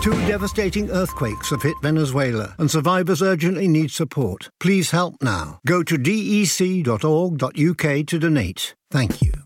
2 devastating earthquakes have hit Venezuela, and survivors urgently need support. Please help now. Go to dec.org.uk to donate. Thank you.